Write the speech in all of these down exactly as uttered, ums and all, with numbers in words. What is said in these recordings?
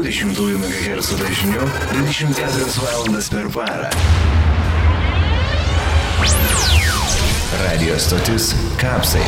dešimt megahercų dažniu dvidešimt keturias valandas per parą. Radio stotis Kapsai.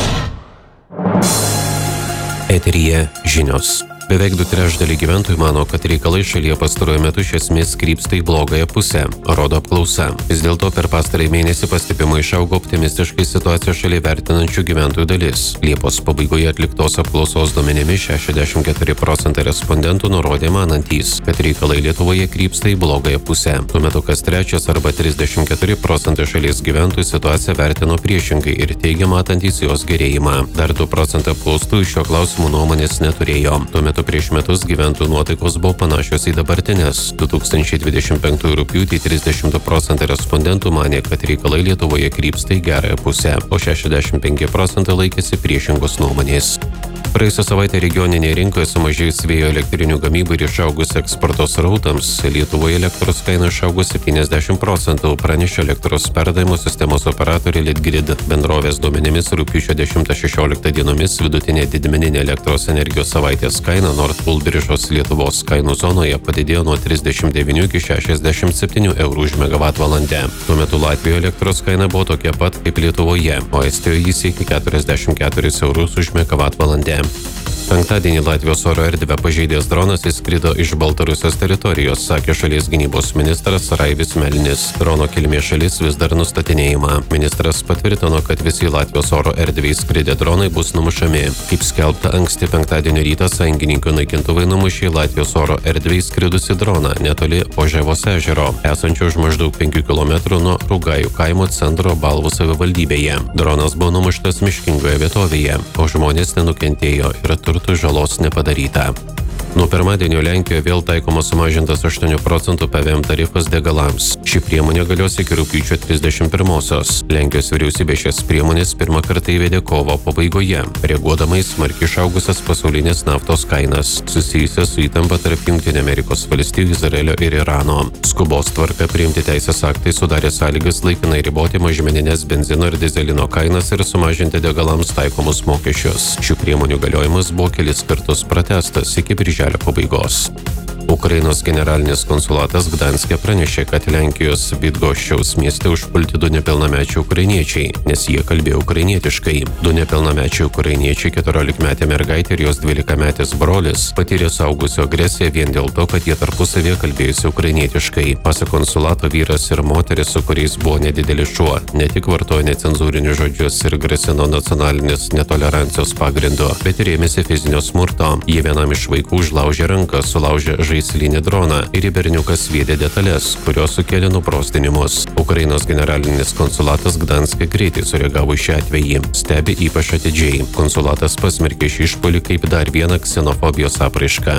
Eteryje žinios. Beveik du trečdaliai gyventojų mano, kad reikalai šalyje pastaruoju metu iš esmės krypsta į blogąją pusę, rodo apklausa. Vis dėlto per pastarąjį mėnesį pastebimai išaugo optimistiškai situaciją šalyje vertinančių gyventojų dalis. Liepos pabaigoje atliktos apklausos duomenimis šešiasdešimt keturi procentai respondentų nurodė manantys, kad reikalai Lietuvoje krypsta į blogąją pusę. Tuo metu kas trečias arba trisdešimt keturi procentai šalies gyventojų situaciją vertino priešingai ir teigia matantys jos gerėjimą. Dar du procentai apklaustųjų šio klausimų nuomonės neturėjo. Tuo metu prieš metus gyventojų nuotaikos buvo panašios į dabartinės. du tūkstančiai dvidešimt penktųjų rugpjūtį trisdešimt du procentai respondentų manė, kad reikalai Lietuvoje krypsta į gerąją pusę, o šešiasdešimt penki procentai laikėsi priešingos nuomonės. Praėjusią savaitę regioninėje rinkoje sumažėjus vėjo elektrinių gamybai ir išaugus eksporto srautams, Lietuvoje elektros kaina išaugo septyniasdešimt procentų, pranešė elektros perdavimo sistemos operatorė Litgrid. Bendrovės duomenimis rugpjūčio dešimtą šešioliktą dienomis vidutinė didmeninė elektros energijos savaitės kaina Nord Pool biržos Lietuvos kainų zonoje padidėjo nuo trisdešimt devynių iki šešiasdešimt septynių eurų už megavatvalandę. Tuo metu Latvijoje elektros kaina buvo tokia pat kaip Lietuvoje, o Estijoje jis siekė keturiasdešimt keturis eurus už megavatvalandę. Penktadienį Latvijos oro erdvę pažeidęs dronas įskrido iš Baltarusijos teritorijos, sakė šalies gynybos ministras Raivis Melnis. Drono kilmės šalis vis dar nustatinėjama. Ministras patvirtino, kad visi Latvijos oro erdvę įskridę dronai bus numušami. Kaip skelbta, anksti penktadienio rytą sąjungininkų naikintuvai numušė Latvijos oro erdvę įskridusi droną netoli Poževos ežero, esančio už maždaug penkių kilometrų nuo Rugajų kaimo centro Balvų savivaldybėje. Dronas buvo numuštas miškingoje vietovėje, o žmonės nenukentėjo ir turtų žalos nepadaryta. Nuo pirmadienio Lenkijoje vėl taikomas sumažintas aštuonių procentų P V M tarifas degalams. Ši priemonė galios iki rugpjūčio trisdešimt pirmosios. Lenkijos vyriausybė šias priemonės pirmą kartą įvedė kovo pabaigoje, reaguodama į smarkiai išaugusias pasaulinės naftos kainas, susijusias su įtampa tarp Jungtinių Amerikos valstijų, Izraelio ir Irano. Skubos tvarka priimti teisės aktai sudarė sąlygas laikinai riboti mažmeninės benzino ir dizelino kainas ir sumažinti degalams taikomus mokesčius. Šių priemonių galiojimas buvo kelis kartus pratęstas iki birželio pabaigos. Ukrainos generalinis konsulatas Gdanske pranešė, kad Lenkijos Bydgoščiaus mieste užpulti du nepilnamečiai ukrainiečiai, nes jie kalbėjo ukrainietiškai. Du nepilnamečiai ukrainiečiai, keturiolikmetė mergaitė ir jos dvylikametis brolis, patyrė suaugusių agresiją vien dėl to, kad jie tarpusavėje kalbėjusi ukrainietiškai. Pasak konsulato, vyras ir moteris, su kuriais buvo nedidelis šuo, ne tik vartojo necenzūrinius žodžius ir grasino nacionalinės netolerancijos pagrindu, bet ir ėmėsi fizinio smurto. Jie vienam iš vaikų užlaužė ranką, sulaužė žaislinį droną ir į berniuką sviedė detalės, kurios sukėlė nuprostinimus. Ukrainos generalinis konsulatas Gdanske greitai sureagavo į šią atvejį, stebi ypač atidžiai. Konsulatas pasmerkė šį išpuolį kaip dar vieną ksenofobijos apraišką.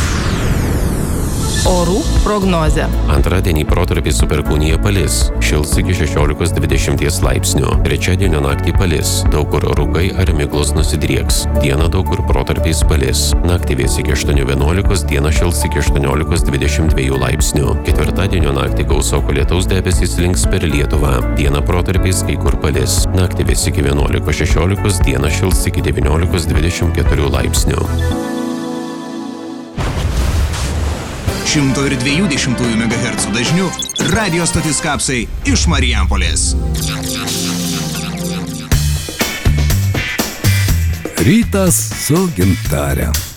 Orų prognozė. Antradienį protarpiais su perkūnija palis, šils iki šešiolikos dvidešimt laipsnių. Trečiadienio naktį palis, daug kur rūgai ar miglos nusidrieks. Dieną daug kur protarpiais palis. Naktį vės iki aštuonių vienuolikos, dieną šils iki aštuoniolikos dvidešimt dviejų laipsnių. Ketvirtadienio naktį gausoko lietaus debesys slinks per Lietuvą. Dieną protarpiais kai kur palis. Naktį vės iki vienuolikos šešiolikos, dieną šils iki devyniolikos dvidešimt keturių laipsnių. šimto dviejų dešimtųjų megahercų dažniu radio stotis Kapsai iš Marijampolės. Rytas su Gintare.